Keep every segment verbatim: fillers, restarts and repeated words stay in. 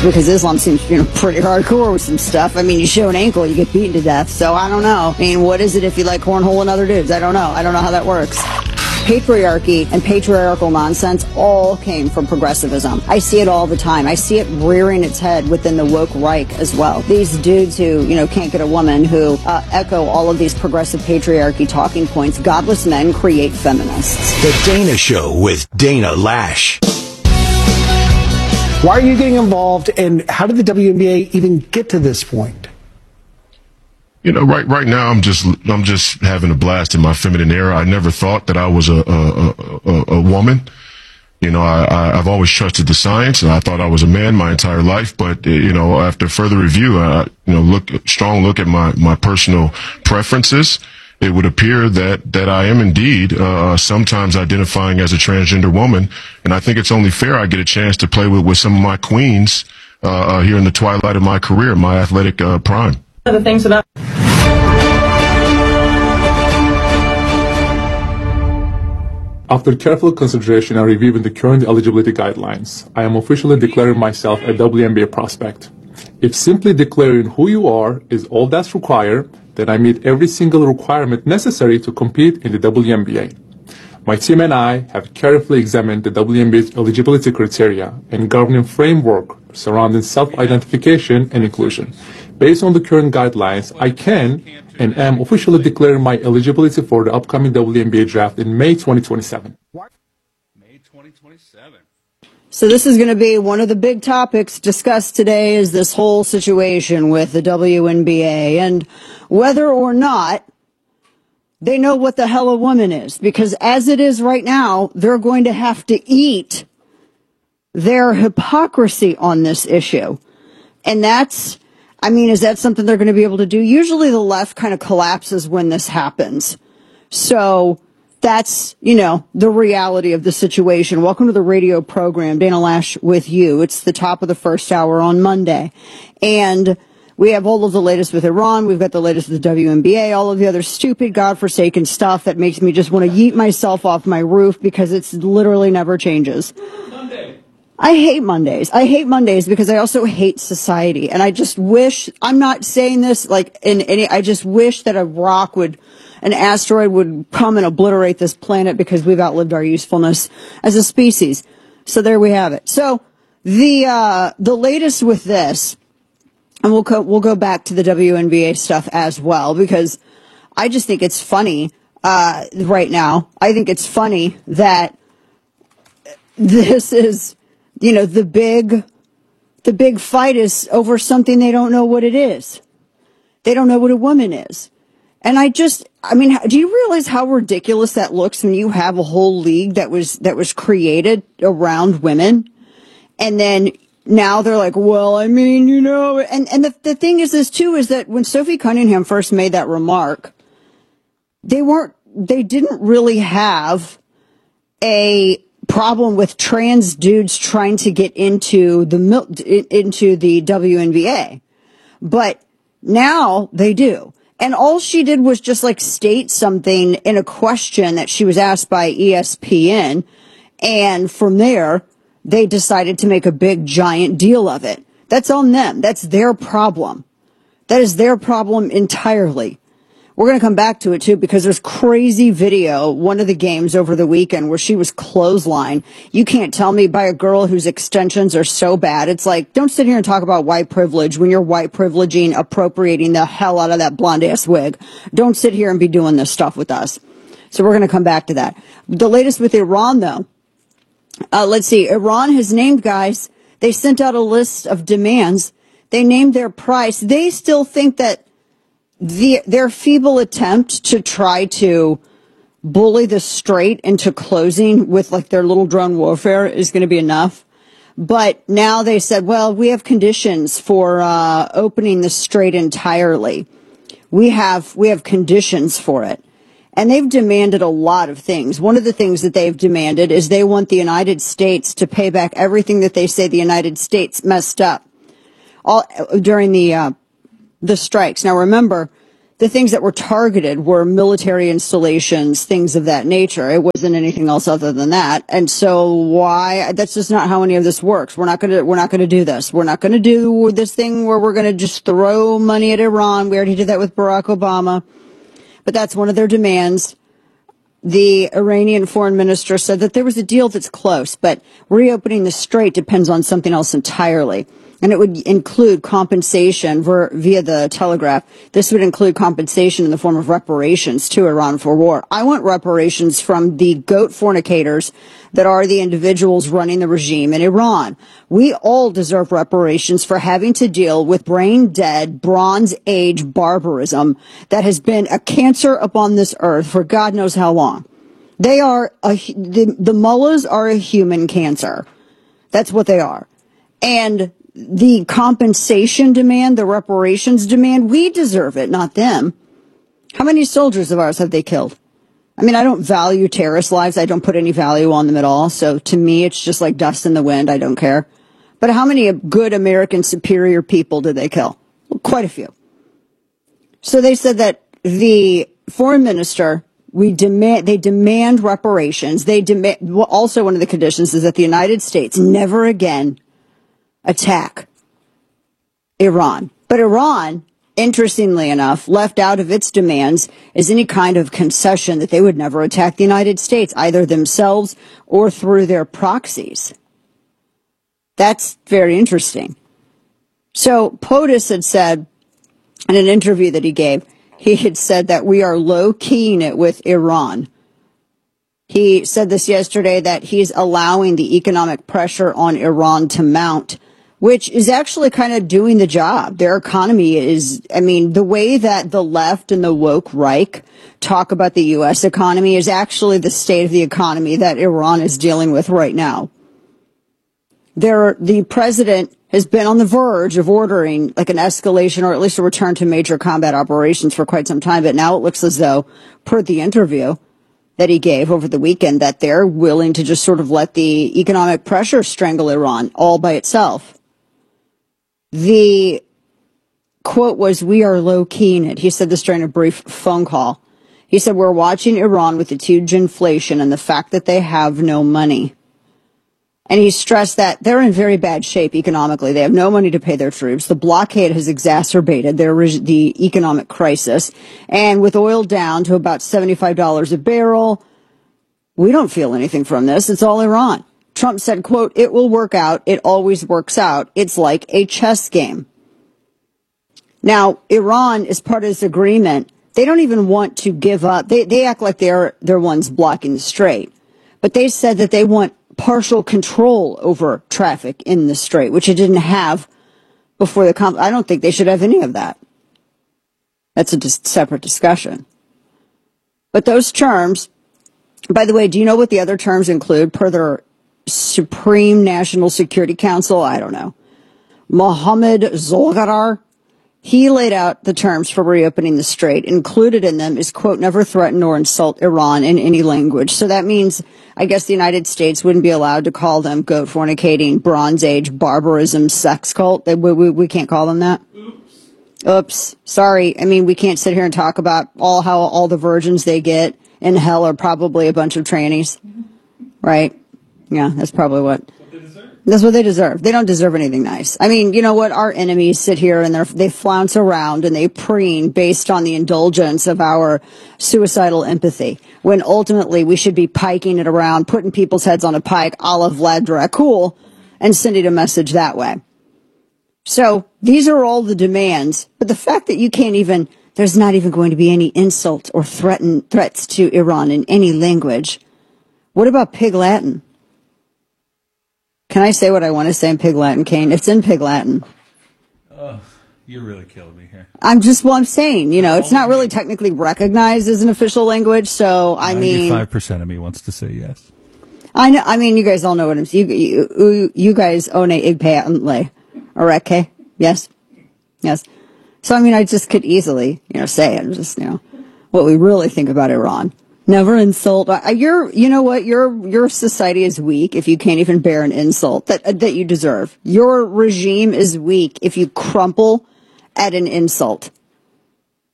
because Islam seems, you know, pretty hardcore with some stuff. I mean, you show an ankle, you get beaten to death. So I don't know. I mean, what is it if you like cornholing other dudes? I don't know. I don't know how that works. Patriarchy and patriarchal nonsense all came from progressivism. I see it all the time. I see it rearing its head within the woke Reich as well. These dudes who, you know, can't get a woman, who uh, echo all of these progressive patriarchy talking points. Godless men create feminists. The Dana Show with Dana Lash. Why are you getting involved, and how did the W N B A even get to this point? You know, right right now, I'm just I'm just having a blast in my feminine era. I never thought that I was a a, a, a woman. You know, I, I I've always trusted the science, and I thought I was a man my entire life. But you know, after further review, I you know look strong look at my my personal preferences, it would appear that that I am indeed uh, sometimes identifying as a transgender woman, and I think it's only fair I get a chance to play with with some of my queens uh, uh, here in the twilight of my career, my athletic uh, prime. The things about After careful consideration and reviewing the current eligibility guidelines, I am officially declaring myself a W N B A prospect. If simply declaring who you are is all that's required, then I meet every single requirement necessary to compete in the W N B A. My team and I have carefully examined the W N B A's eligibility criteria and governing framework surrounding self-identification and inclusion. Based on the current guidelines, I can and am officially declaring my eligibility for the upcoming W N B A draft in May twenty twenty-seven. May twenty twenty-seven. So this is going to be one of the big topics discussed today, is this whole situation with the W N B A and whether or not they know what the hell a woman is. Because as it is right now, they're going to have to eat their hypocrisy on this issue. And that's, I mean, is that something they're going to be able to do? Usually the left kind of collapses when this happens. So that's, you know, the reality of the situation. Welcome to the radio program, Dana Lash with you. It's the top of the first hour on Monday. And we have all of the latest with Iran. We've got the latest with the W N B A, all of the other stupid, godforsaken stuff that makes me just want to yeet myself off my roof because it's literally never changes. Monday. I hate Mondays. I hate Mondays because I also hate society. And I just wish, I'm not saying this like in any, I just wish that a rock would, an asteroid would come and obliterate this planet because we've outlived our usefulness as a species. So there we have it. So the, uh, the latest with this, and we'll go, we'll go back to the W N B A stuff as well, because I just think it's funny, uh, right now. I think it's funny that this is, you know, the big, the big fight is over something they don't know what it is. They don't know what a woman is. And I just, I mean, do you realize how ridiculous that looks when you have a whole league that was, that was created around women? And then now they're like, well, I mean, you know, and, and the, the thing is this too, is that when Sophie Cunningham first made that remark, they weren't, they didn't really have a problem with trans dudes trying to get into the into the W N B A, but now they do. And all she did was just like state something in a question that she was asked by E S P N, and from there they decided to make a big giant deal of it. That's on them. That's their problem. That is their problem entirely. We're going to come back to it, too, because there's crazy video, one of the games over the weekend, where she was clotheslined. You can't tell me by a girl whose extensions are so bad. It's like, don't sit here and talk about white privilege when you're white privileging, appropriating the hell out of that blonde-ass wig. Don't sit here and be doing this stuff with us. So we're going to come back to that. The latest with Iran, though. Uh, let's see. Iran has named, guys, they sent out a list of demands. They named their price. They still think that The, their feeble attempt to try to bully the straight into closing with like their little drone warfare is going to be enough. But now they said, well, we have conditions for uh, opening the straight entirely. We have we have conditions for it. And they've demanded a lot of things. One of the things that they've demanded is they want the United States to pay back everything that they say the United States messed up all during the uh, the strikes. Now, remember, the things that were targeted were military installations, things of that nature. It wasn't anything else other than that. And so why, that's just not how any of this works. We're not going to, we're not going to do this. We're not going to do this thing where we're going to just throw money at Iran. We already did that with Barack Obama, but that's one of their demands. The Iranian foreign minister said that there was a deal that's close, but reopening the strait depends on something else entirely. And it would include compensation for, via the Telegraph. This would include compensation in the form of reparations to Iran for war. I want reparations from the goat fornicators that are the individuals running the regime in Iran. We all deserve reparations for having to deal with brain dead, Bronze Age barbarism that has been a cancer upon this earth for God knows how long. They are, a, the, the mullahs are a human cancer. That's what they are. And the compensation demand, the reparations demand, we deserve it, not them. How many soldiers of ours have they killed? I mean, I don't value terrorist lives. I don't put any value on them at all. So to me, it's just like dust in the wind. I don't care. But how many good American superior people did they kill? Well, quite a few. So they said that the foreign minister, we demand, they demand reparations. They demand, well, also one of the conditions is that the United States never again attack Iran. But Iran, interestingly enough, left out of its demands is any kind of concession that they would never attack the United States, either themselves or through their proxies. That's very interesting. So POTUS had said in an interview that he gave, he had said that we are low-keying it with Iran. He said this yesterday, that he's allowing the economic pressure on Iran to mount, which is actually kind of doing the job. Their economy is, I mean, the way that the left and the woke Reich talk about the U S economy is actually the state of the economy that Iran is dealing with right now. There, the president has been on the verge of ordering like an escalation or at least a return to major combat operations for quite some time. But now it looks as though, per the interview that he gave over the weekend, that they're willing to just sort of let the economic pressure strangle Iran all by itself. The quote was, "We are low-keying it." He said this during a brief phone call. He said, "We're watching Iran with its huge inflation and the fact that they have no money." And he stressed that they're in very bad shape economically. They have no money to pay their troops. The blockade has exacerbated their, the economic crisis. And with oil down to about seventy-five dollars a barrel, we don't feel anything from this. It's all Iran. Trump said, quote, "It will work out. It always works out. It's like a chess game." Now, Iran, as part of this agreement, they don't even want to give up. They, they act like they're, they're ones blocking the strait. But they said that they want partial control over traffic in the strait, which it didn't have before the conflict. I don't think they should have any of that. That's a dis- separate discussion. But those terms, by the way, do you know what the other terms include per their Supreme National Security Council? I don't know. Mohammed Zolgadar, he laid out the terms for reopening the strait. Included in them is, quote, "never threaten or insult Iran in any language." So that means, I guess, the United States wouldn't be allowed to call them goat fornicating, Bronze Age barbarism sex cult. We, we, we can't call them that. Oops. Oops. Sorry. I mean, we can't sit here and talk about all how all the virgins they get in hell are probably a bunch of trannies. Right? Yeah, that's probably what. That's what they deserve. They don't deserve anything nice. I mean, you know what? Our enemies sit here and they're, they flounce around and they preen based on the indulgence of our suicidal empathy, when ultimately we should be piking it around, putting people's heads on a pike, a la Vlad Dracul, and sending a message that way. So these are all the demands. But the fact that you can't even, there's not even going to be any insult or threaten, threats to Iran in any language. What about Pig Latin? Can I say what I want to say in Pig Latin, Kane? It's in Pig Latin. Oh, you're really killing me here. I'm just, well, I'm saying, you know, it's not really technically recognized as an official language, so, I mean... ninety-five percent of me wants to say yes. I know, I mean, you guys all know what I'm saying. You, you, you guys own a igpatently. Oreke? Yes? Yes. So, I mean, I just could easily, you know, say it, just, you know, what we really think about Iran. Never insult. Your, you know what? Your, your society is weak if you can't even bear an insult that, that you deserve. Your regime is weak if you crumple at an insult.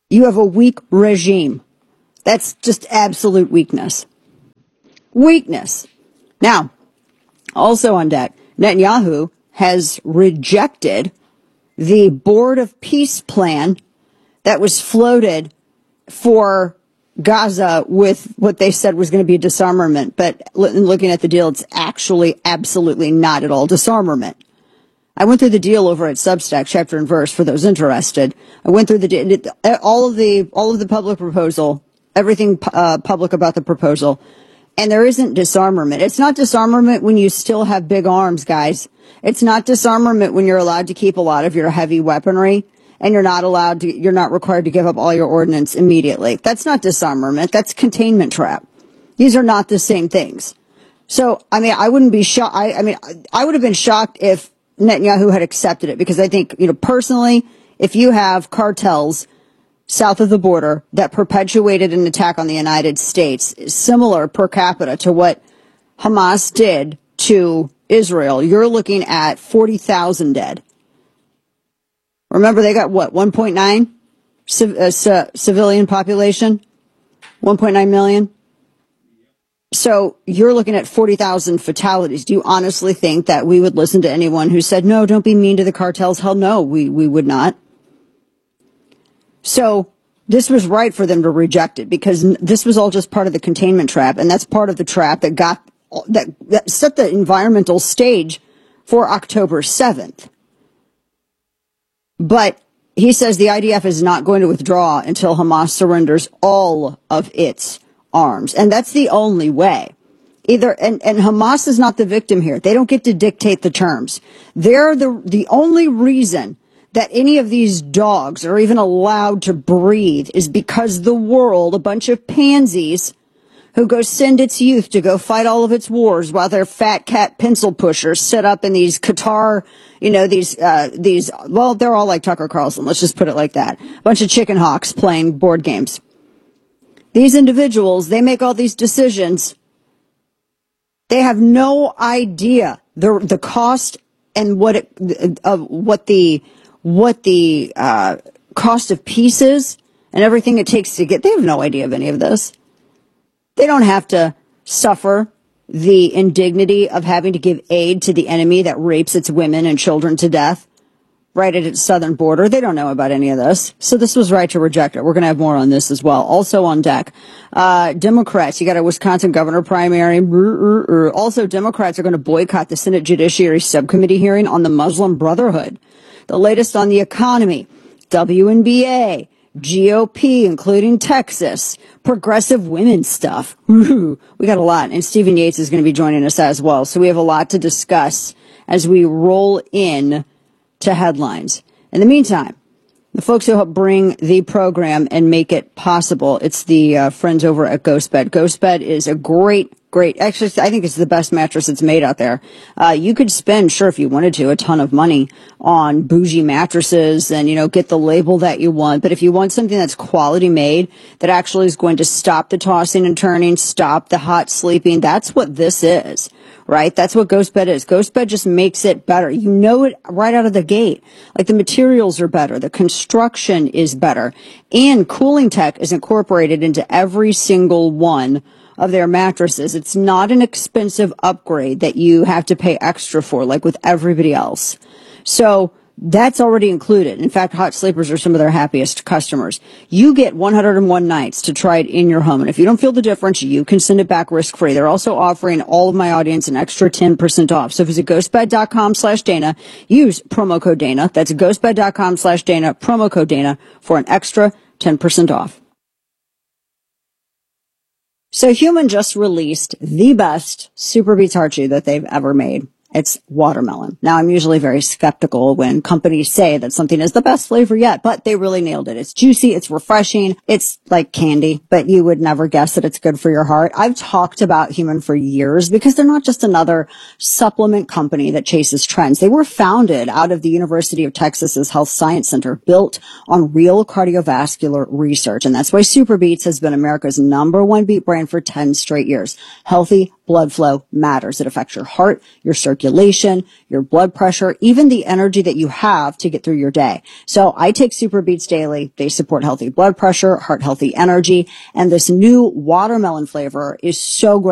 You have a weak regime. That's just absolute weakness. Weakness. Now, also on deck, Netanyahu has rejected the Board of Peace plan that was floated for Gaza with what they said was going to be disarmament. But looking at the deal, it's actually absolutely not at all disarmament. I went through the deal over at Substack, chapter and verse, for those interested. I went through the deal, all of the all of the public proposal, everything uh, public about the proposal, and there isn't disarmament. It's not disarmament when you still have big arms, guys. It's not disarmament when you're allowed to keep a lot of your heavy weaponry, and you're not allowed to, you're not required to give up all your ordnance immediately. That's not disarmament. That's containment trap. These are not the same things. So, I mean, I wouldn't be shocked. I, I mean, I would have been shocked if Netanyahu had accepted it, because I think, you know, personally, if you have cartels south of the border that perpetuated an attack on the United States, similar per capita to what Hamas did to Israel, you're looking at forty thousand dead. Remember, they got what, one point nine civ- uh, c- civilian population? one point nine million? So you're looking at forty thousand fatalities. Do you honestly think that we would listen to anyone who said, no, don't be mean to the cartels? Hell no, we, we would not. So this was right for them to reject it, because this was all just part of the containment trap. And that's part of the trap that got, that, that set the environmental stage for October seventh. But he says the I D F is not going to withdraw until Hamas surrenders all of its arms. And that's the only way. Either, and, and Hamas is not the victim here. They don't get to dictate the terms. They're the, the only reason that any of these dogs are even allowed to breathe is because the world, a bunch of pansies who go send its youth to go fight all of its wars while their fat cat pencil pushers sit up in these Qatar, you know, these, uh, these, well, they're all like Tucker Carlson. Let's just put it like that. A bunch of chicken hawks playing board games. These individuals, they make all these decisions. They have no idea the the cost and what it, of what the what the uh, cost of peace is and everything it takes to get. They have no idea of any of this. They don't have to suffer the indignity of having to give aid to the enemy that rapes its women and children to death right at its southern border. They don't know about any of this. So this was right to reject it. We're going to have more on this as well. Also on deck, uh, Democrats, you got a Wisconsin governor primary. Also, Democrats are going to boycott the Senate Judiciary Subcommittee hearing on the Muslim Brotherhood. The latest on the economy, W N B A, G O P, including Texas, progressive women stuff. We got a lot. And Stephen Yates is going to be joining us as well. So we have a lot to discuss as we roll in to headlines. In the meantime, the folks who help bring the program and make it possible, it's the uh, friends over at GhostBed. GhostBed is a great, great, actually, I think it's the best mattress that's made out there. Uh, you could spend, sure, if you wanted to, a ton of money on bougie mattresses and, you know, get the label that you want. But if you want something that's quality made, that actually is going to stop the tossing and turning, stop the hot sleeping, that's what this is. Right? That's what GhostBed is. GhostBed just makes it better. You know it right out of the gate. Like, the materials are better. The construction is better. And cooling tech is incorporated into every single one of their mattresses. It's not an expensive upgrade that you have to pay extra for, like with everybody else. So that's already included. In fact, hot sleepers are some of their happiest customers. You get one hundred one nights to try it in your home. And if you don't feel the difference, you can send it back risk-free. They're also offering all of my audience an extra ten percent off. So visit ghostbed.com slash Dana. Use promo code Dana. That's ghostbed.com slash Dana, promo code Dana for an extra ten percent off. So Human just released the best Super Beats Heart Chew that they've ever made. It's watermelon. Now, I'm usually very skeptical when companies say that something is the best flavor yet, but they really nailed it. It's juicy. It's refreshing. It's like candy, but you would never guess that it's good for your heart. I've talked about Human for years because they're not just another supplement company that chases trends. They were founded out of the University of Texas's Health Science Center, built on real cardiovascular research. And that's why Super Beats has been America's number one beat brand for ten straight years. Healthy, blood flow matters. It affects your heart, your circulation, your blood pressure, even the energy that you have to get through your day. So I take Super Beets daily. They support healthy blood pressure, heart healthy energy, and this new watermelon flavor is so great.